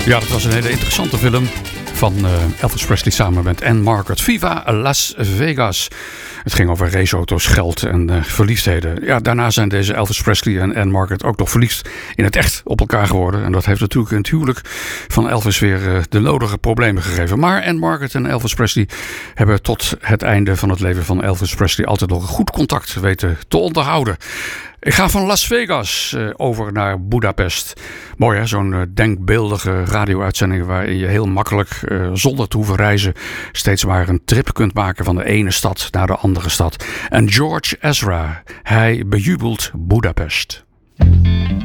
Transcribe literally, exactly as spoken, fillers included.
Ja, dat was een hele interessante film van uh, Elvis Presley samen met Ann Margaret. Viva Las Vegas. Het ging over raceauto's, geld en uh, verliefdheden. Ja, daarna zijn deze Elvis Presley en Ann Margaret ook nog verliefd in het echt op elkaar geworden. En dat heeft natuurlijk in het huwelijk van Elvis weer uh, de nodige problemen gegeven. Maar Ann Margaret en Elvis Presley hebben tot het einde van het leven van Elvis Presley altijd nog een goed contact weten te onderhouden. Ik ga van Las Vegas uh, over naar Budapest. Mooi hè, zo'n uh, denkbeeldige radio-uitzending waarin je heel makkelijk, uh, zonder te hoeven reizen, steeds maar een trip kunt maken van de ene stad naar de andere stad. En George Ezra, hij bejubelt Budapest.